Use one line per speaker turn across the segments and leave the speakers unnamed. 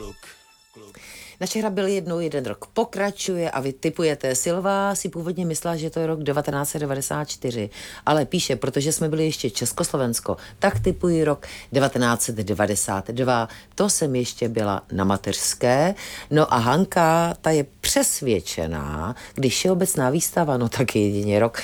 Naše hra byl jednou jeden rok pokračuje a vy tipujete. Silva si původně myslela, že to je rok 1994, ale píše, protože jsme byli ještě Československo, tak tipuji rok 1992. To jsem ještě byla na mateřské. No a Hanka, ta je přesvědčená, když všeobecná výstava, no tak jedině rok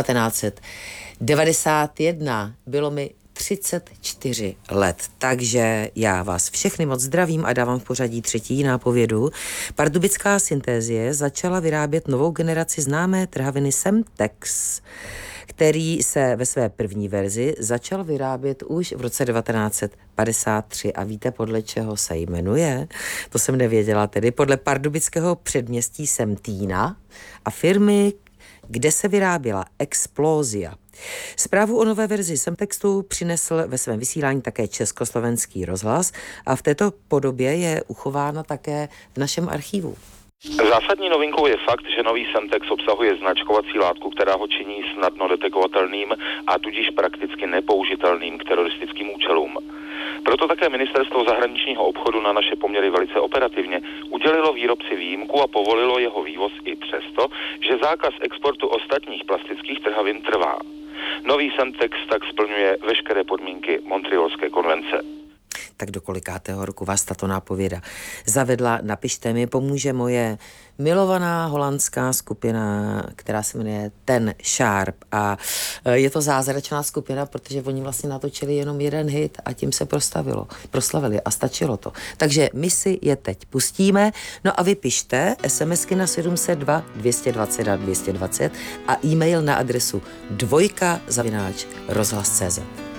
1991. Bylo mi 34 let. Takže já vás všechny moc zdravím a dávám v pořadí třetí nápovědu. Pardubická Syntézie začala vyrábět novou generaci známé trhaviny Semtex, který se ve své první verzi začal vyrábět už v roce 1953. A víte, podle čeho se jmenuje? To jsem nevěděla, tedy podle pardubického předměstí Semtína a firmy, kde se vyráběla Explózia. Zprávu o nové verzi Semtextu přinesl ve svém vysílání také Československý rozhlas a v této podobě je uchována také v našem archivu.
Zásadní novinkou je fakt, že nový Semtex obsahuje značkovací látku, která ho činí snadno detekovatelným a tudíž prakticky nepoužitelným k teroristickým účelům. Proto také Ministerstvo zahraničního obchodu na naše poměry velice operativně udělilo výrobci výjimku a povolilo jeho vývoz i přesto, že zákaz exportu ostatních plastických trhavin trvá. Nový Semtex tak splňuje veškeré podmínky Montrealské konvence.
Tak do kolikátého roku vás tato nápověda zavedla? Napište mi, pomůže moje milovaná holandská skupina, která se jmenuje Ten Sharp a je to zázračná skupina, protože oni vlastně natočili jenom jeden hit a tím se proslavili a stačilo to. Takže my si je teď pustíme, no a vy pište SMSky na 702 220 220 a e-mail na adresu dvojka@rozhlas.cz.